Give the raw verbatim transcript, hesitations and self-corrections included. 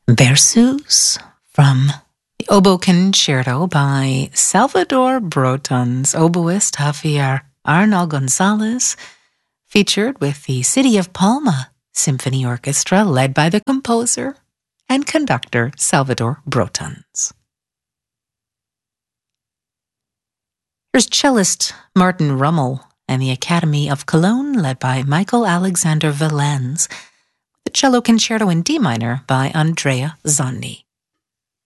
Versos from the Oboe Concerto by Salvador Broton's oboist Javier Arnal Gonzalez, featured with the City of Palma Symphony Orchestra led by the composer and conductor Salvador Brotons. Here's cellist Martin Rummel and the Academy of Cologne led by Michael Alexander Valens, the Cello Concerto in D minor by Andrea Zanni.